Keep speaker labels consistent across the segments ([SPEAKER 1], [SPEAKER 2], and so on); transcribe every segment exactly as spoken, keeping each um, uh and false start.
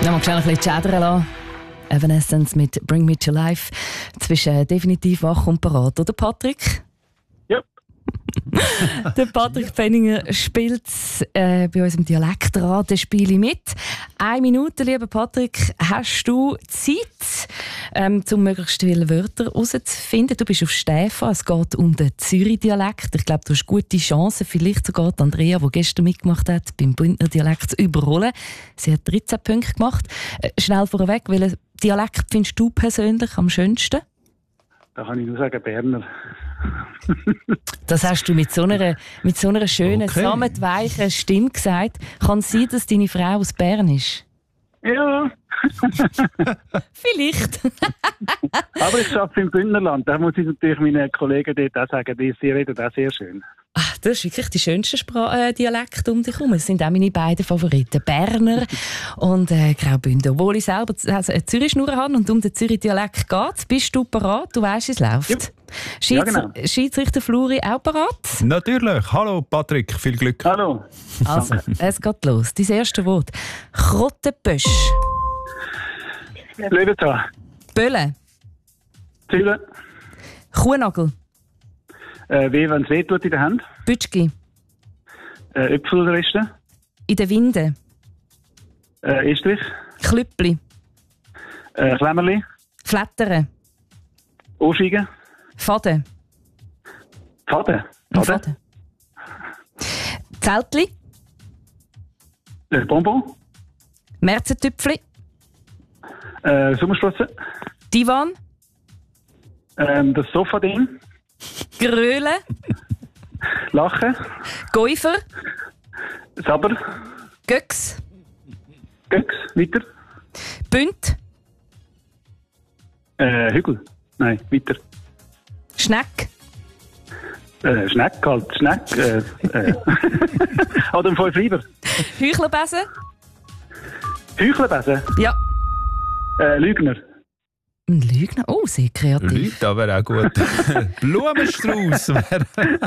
[SPEAKER 1] Ja, man kann ein bisschen schädern lassen. Evanescence mit Bring Me to Life. Zwischen definitiv wach und parat, oder Patrick?
[SPEAKER 2] Ja.
[SPEAKER 1] Der Patrick Penninger spielt äh, bei unserem Dialektraten-Spiel mit. Eine Minute, lieber Patrick, hast du Zeit, ähm, um möglichst viele Wörter herauszufinden. Du bist auf Stefan, es geht um den Zürich-Dialekt. Ich glaube, du hast gute Chancen, vielleicht sogar die Andrea, die gestern mitgemacht hat, beim Bündner Dialekt zu überholen. Sie hat dreizehn Punkte gemacht. Äh, schnell vorweg, welchen Dialekt findest du persönlich am schönsten?
[SPEAKER 2] Da kann ich nur sagen, Berner.
[SPEAKER 1] Das hast du mit so einer, mit so einer schönen,
[SPEAKER 3] okay.
[SPEAKER 1] sammetweichen Stimme gesagt. Kann es sein, dass deine Frau aus Bern ist?
[SPEAKER 2] Ja.
[SPEAKER 1] Vielleicht.
[SPEAKER 2] Aber ich arbeite im Bündnerland. Da muss ich natürlich meinen Kollegen dort auch sagen, die reden auch sehr schön.
[SPEAKER 1] Ach, das ist wirklich die schönste Spra- äh, Dialekt um dich herum. Das sind auch meine beiden Favoriten. Berner und äh, Graubünden. Obwohl ich selber also eine Zürich-Schnur habe und um den Zürich-Dialekt geht, bist du parat? Du weißt, wie es läuft.
[SPEAKER 2] Ja.
[SPEAKER 1] Schieds-
[SPEAKER 2] Ja, genau.
[SPEAKER 1] Schiedsrichter Fluri auch parat?
[SPEAKER 3] Natürlich. Hallo Patrick, viel Glück.
[SPEAKER 2] Hallo.
[SPEAKER 1] Also, es geht los. Dein erste Wort. Krottenbösch.
[SPEAKER 2] Löwenzahn.
[SPEAKER 1] Böllen.
[SPEAKER 2] Zülle.
[SPEAKER 1] Kuhnagel.
[SPEAKER 2] Äh, weh, wenn es weh tut in der Hand.
[SPEAKER 1] Bütschgi.
[SPEAKER 2] Äh, Äpfelreste.
[SPEAKER 1] In den Winden.
[SPEAKER 2] Äh, Estrich.
[SPEAKER 1] Klüppli.
[SPEAKER 2] Äh, Klemmerli.
[SPEAKER 1] Flattern.
[SPEAKER 2] Ohrfeigen.
[SPEAKER 1] Faden.
[SPEAKER 2] Faden.
[SPEAKER 1] Ein
[SPEAKER 2] Faden.
[SPEAKER 1] Faden. Zeltli.
[SPEAKER 2] Äh, Bonbon.
[SPEAKER 1] Märzentüpfli.
[SPEAKER 2] Äh, Sommersprosse.
[SPEAKER 1] Divan.
[SPEAKER 2] Ähm, das Sofa-Ding.
[SPEAKER 1] Gröle.
[SPEAKER 2] Lachen.
[SPEAKER 1] Gäufer.
[SPEAKER 2] Saber.
[SPEAKER 1] Göcks.
[SPEAKER 2] Göcks. Weiter.
[SPEAKER 1] Bünd.
[SPEAKER 2] Äh, Hügel. Nein, weiter.
[SPEAKER 1] Schneck.
[SPEAKER 2] Äh, Schneck halt. Schneck. Äh, äh. Oder fünf lieber.
[SPEAKER 1] Heuchlerbesen.
[SPEAKER 2] Heuchlerbesen.
[SPEAKER 1] Ja.
[SPEAKER 2] Äh, Lügner.
[SPEAKER 1] Ein Lügner. Oh, sehr kreativ.
[SPEAKER 3] Leute, das wäre auch gut. Blumenstrauß wäre.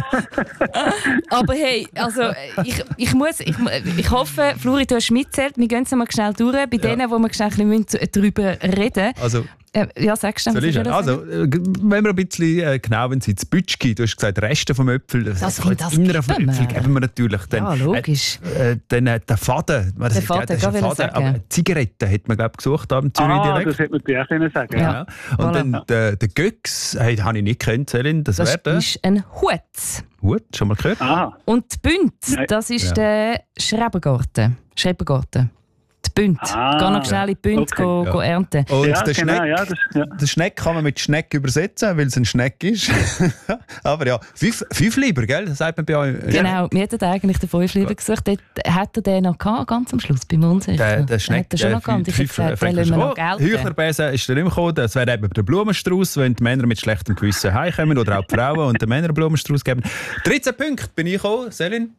[SPEAKER 1] Aber hey, also ich, ich muss, ich, ich hoffe, Flori, du hast mitzählt. Wir gehen es mal schnell durch. Bei ja. denen, wo wir schnell ein bisschen darüber reden
[SPEAKER 3] Also,
[SPEAKER 1] äh, ja, sagst du
[SPEAKER 3] soll ich
[SPEAKER 1] dann,
[SPEAKER 3] also, äh, wenn wir ein bisschen äh, genau wenn es Bütschki, du hast gesagt, Reste vom Äpfel, das,
[SPEAKER 1] das,
[SPEAKER 3] das,
[SPEAKER 1] das
[SPEAKER 3] immer auf dem
[SPEAKER 1] geben
[SPEAKER 3] Äpfel
[SPEAKER 1] wir.
[SPEAKER 3] geben wir natürlich. Dann,
[SPEAKER 1] ja, logisch.
[SPEAKER 3] Äh, äh, dann äh, der Faden.
[SPEAKER 1] Der
[SPEAKER 3] das,
[SPEAKER 1] Faden,
[SPEAKER 3] ja, das ist ein
[SPEAKER 1] will ich
[SPEAKER 3] Faden,
[SPEAKER 1] sagen.
[SPEAKER 3] aber Zigaretten hat man, glaube ich, gesucht am Zürich-Dialekt.
[SPEAKER 2] Ah, das hätte man dir auch können sagen.
[SPEAKER 1] Ja.
[SPEAKER 2] Ja.
[SPEAKER 3] Und
[SPEAKER 1] Voilà.
[SPEAKER 3] dann der, der Göcks, hey, den habe ich nicht gekannt, Selin. Das,
[SPEAKER 1] Das
[SPEAKER 3] wäre der.
[SPEAKER 1] ist ein Hut.
[SPEAKER 3] Hut, schon mal gehört?
[SPEAKER 2] Aha.
[SPEAKER 1] Und die Bünd,
[SPEAKER 2] Nein.
[SPEAKER 1] das ist
[SPEAKER 3] Ja.
[SPEAKER 1] der Schrebergarten. Schrebergarten. Die Bünd.
[SPEAKER 2] Ah,
[SPEAKER 1] Geh noch schnell in die Bünd
[SPEAKER 2] okay.
[SPEAKER 1] go,
[SPEAKER 3] Ja.
[SPEAKER 1] go ernten.
[SPEAKER 3] Und
[SPEAKER 2] Ja,
[SPEAKER 3] der,
[SPEAKER 2] genau,
[SPEAKER 3] Schneck,
[SPEAKER 2] ja, das, ja.
[SPEAKER 3] der Schneck kann man mit Schneck übersetzen, weil es ein Schneck ist. Aber ja, fünf, fünf lieber, gell? Das sagt man bei euch.
[SPEAKER 1] Genau, wir hätten eigentlich den Fünflieber gesucht. Dort hat er den noch gehabt, ganz am Schluss, beim Unsicher.
[SPEAKER 3] Der, der Schneck,
[SPEAKER 1] hat er schon noch gehabt. Ich hätte gesagt, den lassen wir noch gelten.
[SPEAKER 3] Heuchlerbesen ist der nicht mehr gekommen. Das wäre eben der Blumenstrauß, wenn die Männer mit schlechtem Gewissen heimkommen oder auch die Frauen und den Männern Blumenstrauß geben. dreizehn Punkte bin ich gekommen, Selin.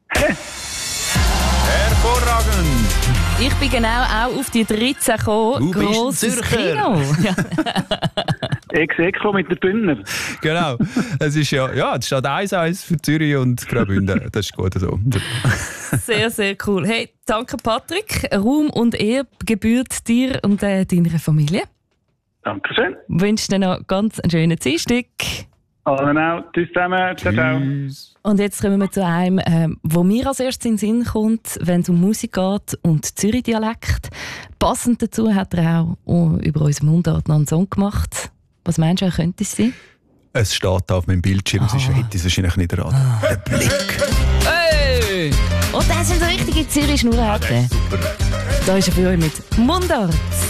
[SPEAKER 3] Hervorragend!
[SPEAKER 1] Ich bin genau auch auf die dreizehn gekommen.
[SPEAKER 3] Du bist ein
[SPEAKER 1] Grosses
[SPEAKER 3] Zürcher.
[SPEAKER 1] Kino. Ja.
[SPEAKER 2] Ex Eco mit der Bündner.
[SPEAKER 3] Genau. Es ist ja, ja, es steht eins eins für Zürich und Graubünden. Das ist gut so.
[SPEAKER 1] Sehr, sehr cool. Hey, danke Patrick. Ruhm und Ehre gebührt dir und äh, deiner Familie.
[SPEAKER 2] Dankeschön.
[SPEAKER 1] Ich wünsche dir noch ganz einen schönen Dienstag.
[SPEAKER 2] Allen auch. Tschüss zusammen. Ciao, ciao.
[SPEAKER 3] Tschüss.
[SPEAKER 1] Und jetzt kommen wir zu einem, ähm, wo mir als erstes in den Sinn kommt, wenn es um Musik geht und Zürich-Dialekt. Passend dazu hat er auch oh, über unseren Mundart noch einen Song gemacht. Was meinst du, könnte es sein?
[SPEAKER 3] Es steht da auf meinem Bildschirm, sonst hätte ich es wahrscheinlich nicht erraten.
[SPEAKER 1] Ah.
[SPEAKER 3] Der Blick.
[SPEAKER 1] Hey! Und das sind so richtige Zürich-Schnurrhätte.
[SPEAKER 3] Super.
[SPEAKER 1] Da ist er für euch mit Mundart.